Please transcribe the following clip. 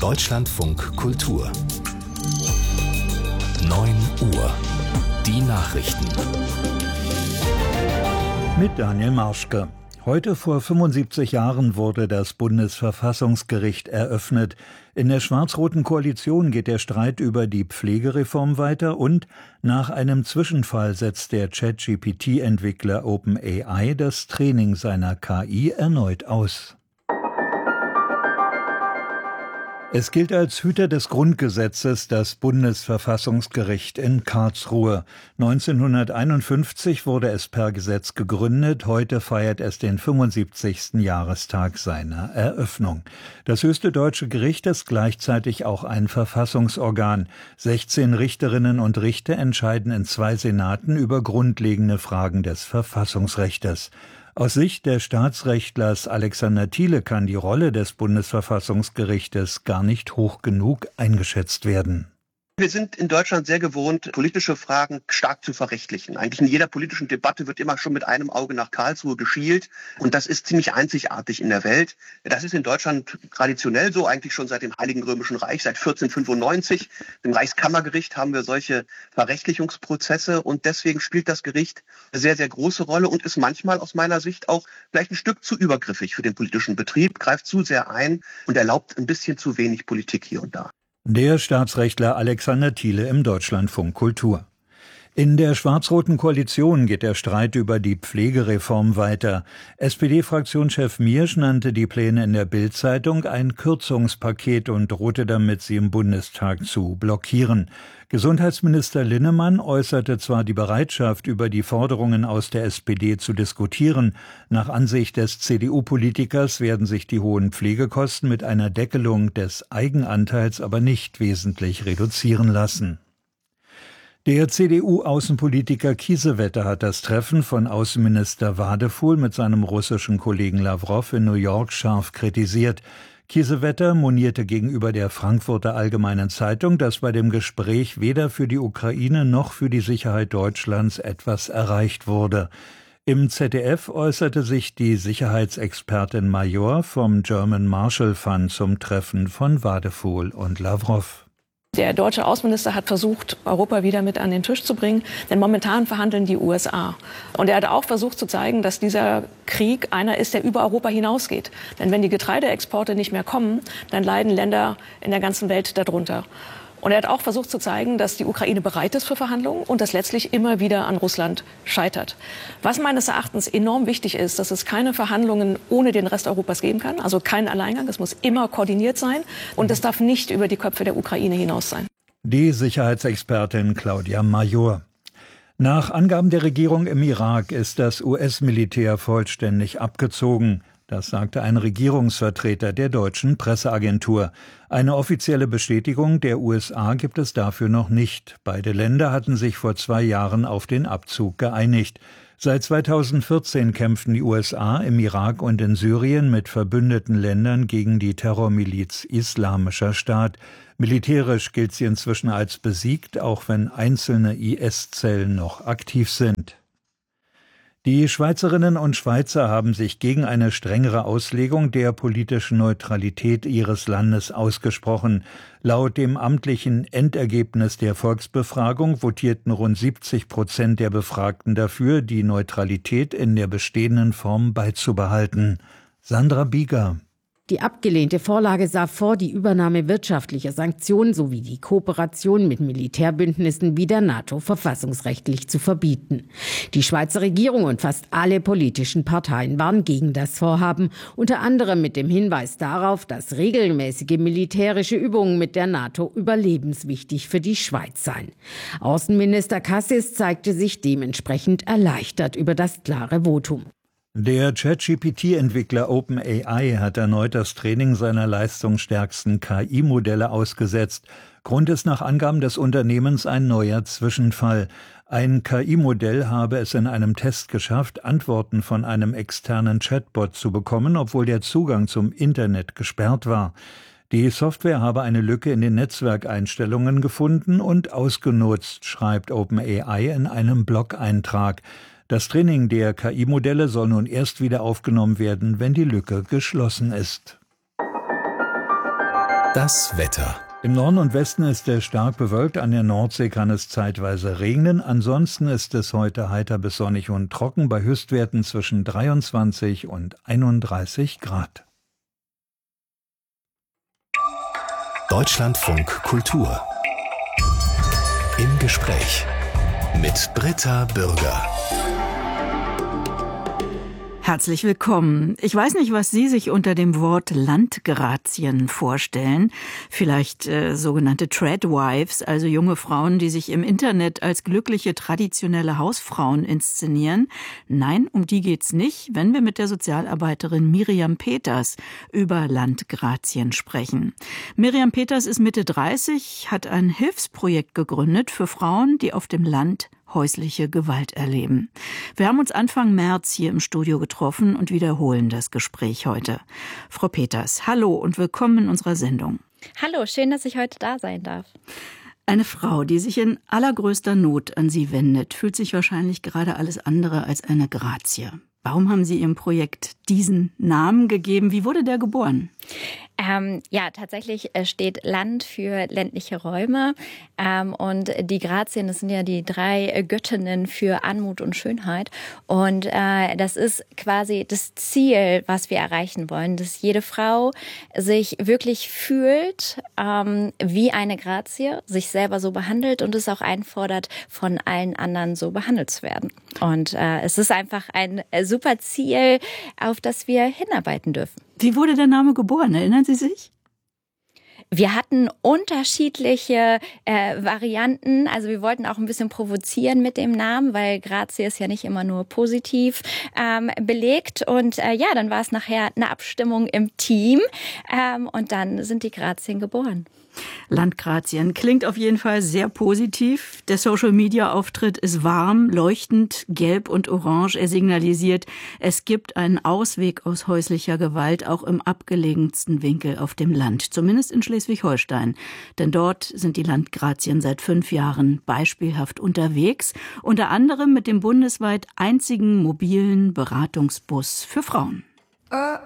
Deutschlandfunk Kultur 9 Uhr. Die Nachrichten. Mit Daniel Marschke. Heute vor 75 Jahren wurde das Bundesverfassungsgericht eröffnet. In der schwarz-roten Koalition geht der Streit über die Pflegereform weiter und nach einem Zwischenfall setzt der ChatGPT-Entwickler OpenAI das Training seiner KI erneut aus. Es gilt als Hüter des Grundgesetzes das Bundesverfassungsgericht in Karlsruhe. 1951 wurde es per Gesetz gegründet, heute feiert es den 75. Jahrestag seiner Eröffnung. Das höchste deutsche Gericht ist gleichzeitig auch ein Verfassungsorgan. 16 Richterinnen und Richter entscheiden in 2 Senaten über grundlegende Fragen des Verfassungsrechtes. Aus Sicht des Staatsrechtlers Alexander Thiele kann die Rolle des Bundesverfassungsgerichtes gar nicht hoch genug eingeschätzt werden. Wir sind in Deutschland sehr gewohnt, politische Fragen stark zu verrechtlichen. Eigentlich in jeder politischen Debatte wird immer schon mit einem Auge nach Karlsruhe geschielt. Und das ist ziemlich einzigartig in der Welt. Das ist in Deutschland traditionell so, eigentlich schon seit dem Heiligen Römischen Reich, seit 1495. Im Reichskammergericht haben wir solche Verrechtlichungsprozesse. Und deswegen spielt das Gericht eine sehr, sehr große Rolle und ist manchmal aus meiner Sicht auch vielleicht ein Stück zu übergriffig für den politischen Betrieb, greift zu sehr ein und erlaubt ein bisschen zu wenig Politik hier und da. Der Staatsrechtler Alexander Thiele im Deutschlandfunk Kultur. In der schwarz-roten Koalition geht der Streit über die Pflegereform weiter. SPD-Fraktionschef Miersch nannte die Pläne in der Bild-Zeitung ein Kürzungspaket und drohte damit, sie im Bundestag zu blockieren. Gesundheitsminister Linnemann äußerte zwar die Bereitschaft, über die Forderungen aus der SPD zu diskutieren. Nach Ansicht des CDU-Politikers werden sich die hohen Pflegekosten mit einer Deckelung des Eigenanteils aber nicht wesentlich reduzieren lassen. Der CDU-Außenpolitiker Kiesewetter hat das Treffen von Außenminister Wadefuhl mit seinem russischen Kollegen Lawrow in New York scharf kritisiert. Kiesewetter monierte gegenüber der Frankfurter Allgemeinen Zeitung, dass bei dem Gespräch weder für die Ukraine noch für die Sicherheit Deutschlands etwas erreicht wurde. Im ZDF äußerte sich die Sicherheitsexpertin Major vom German Marshall Fund zum Treffen von Wadefuhl und Lawrow. Der deutsche Außenminister hat versucht, Europa wieder mit an den Tisch zu bringen, denn momentan verhandeln die USA. Und er hat auch versucht zu zeigen, dass dieser Krieg einer ist, der über Europa hinausgeht. Denn wenn die Getreideexporte nicht mehr kommen, dann leiden Länder in der ganzen Welt darunter. Und er hat auch versucht zu zeigen, dass die Ukraine bereit ist für Verhandlungen und dass letztlich immer wieder an Russland scheitert. Was meines Erachtens enorm wichtig ist, dass es keine Verhandlungen ohne den Rest Europas geben kann, also kein Alleingang. Es muss immer koordiniert sein und es darf nicht über die Köpfe der Ukraine hinaus sein. Die Sicherheitsexpertin Claudia Major. Nach Angaben der Regierung im Irak ist das US-Militär vollständig abgezogen. Das sagte ein Regierungsvertreter der deutschen Presseagentur. Eine offizielle Bestätigung der USA gibt es dafür noch nicht. Beide Länder hatten sich vor 2 Jahren auf den Abzug geeinigt. Seit 2014 kämpften die USA im Irak und in Syrien mit verbündeten Ländern gegen die Terrormiliz Islamischer Staat. Militärisch gilt sie inzwischen als besiegt, auch wenn einzelne IS-Zellen noch aktiv sind. Die Schweizerinnen und Schweizer haben sich gegen eine strengere Auslegung der politischen Neutralität ihres Landes ausgesprochen. Laut dem amtlichen Endergebnis der Volksbefragung votierten rund 70% der Befragten dafür, die Neutralität in der bestehenden Form beizubehalten. Sandra Bieger. Die abgelehnte Vorlage sah vor, die Übernahme wirtschaftlicher Sanktionen sowie die Kooperation mit Militärbündnissen wie der NATO verfassungsrechtlich zu verbieten. Die Schweizer Regierung und fast alle politischen Parteien waren gegen das Vorhaben, unter anderem mit dem Hinweis darauf, dass regelmäßige militärische Übungen mit der NATO überlebenswichtig für die Schweiz seien. Außenminister Cassis zeigte sich dementsprechend erleichtert über das klare Votum. Der ChatGPT-Entwickler OpenAI hat erneut das Training seiner leistungsstärksten KI-Modelle ausgesetzt. Grund ist nach Angaben des Unternehmens ein neuer Zwischenfall. Ein KI-Modell habe es in einem Test geschafft, Antworten von einem externen Chatbot zu bekommen, obwohl der Zugang zum Internet gesperrt war. Die Software habe eine Lücke in den Netzwerkeinstellungen gefunden und ausgenutzt, schreibt OpenAI in einem Blog-Eintrag. Das Training der KI-Modelle soll nun erst wieder aufgenommen werden, wenn die Lücke geschlossen ist. Das Wetter. Im Norden und Westen ist es stark bewölkt, an der Nordsee kann es zeitweise regnen. Ansonsten ist es heute heiter bis sonnig und trocken bei Höchstwerten zwischen 23 und 31 Grad. Deutschlandfunk Kultur. Im Gespräch mit Britta Bürger. Herzlich willkommen. Ich weiß nicht, was Sie sich unter dem Wort Landgrazien vorstellen. Vielleicht sogenannte Tradwives, also junge Frauen, die sich im Internet als glückliche, traditionelle Hausfrauen inszenieren. Nein, um die geht's nicht, wenn wir mit der Sozialarbeiterin Miriam Peters über Landgrazien sprechen. Miriam Peters ist Mitte 30, hat ein Hilfsprojekt gegründet für Frauen, die auf dem Land häusliche Gewalt erleben. Wir haben uns Anfang März hier im Studio getroffen und wiederholen das Gespräch heute. Frau Peters, hallo und willkommen in unserer Sendung. Hallo, schön, dass ich heute da sein darf. Eine Frau, die sich in allergrößter Not an Sie wendet, fühlt sich wahrscheinlich gerade alles andere als eine Grazie. Warum haben Sie Ihrem Projekt diesen Namen gegeben? Wie wurde der geboren? Ja, tatsächlich steht Land für ländliche Räume und die Grazien, das sind ja die 3 Göttinnen für Anmut und Schönheit und das ist quasi das Ziel, was wir erreichen wollen, dass jede Frau sich wirklich fühlt wie eine Grazie, sich selber so behandelt und es auch einfordert, von allen anderen so behandelt zu werden. Und es ist einfach ein super Ziel, auf das wir hinarbeiten dürfen. Wie wurde der Name geboren? Erinnern Sie sich? Wir hatten unterschiedliche Varianten. Also wir wollten auch ein bisschen provozieren mit dem Namen, weil Grazie ist ja nicht immer nur positiv belegt. Und ja, dann war es nachher eine Abstimmung im Team und dann sind die Grazien geboren. Landgrazien klingt auf jeden Fall sehr positiv. Der Social-Media-Auftritt ist warm, leuchtend, gelb und orange. Er signalisiert, es gibt einen Ausweg aus häuslicher Gewalt, auch im abgelegensten Winkel auf dem Land, zumindest in Schleswig-Holstein. Denn dort sind die Landgrazien seit 5 Jahren beispielhaft unterwegs, unter anderem mit dem bundesweit einzigen mobilen Beratungsbus für Frauen.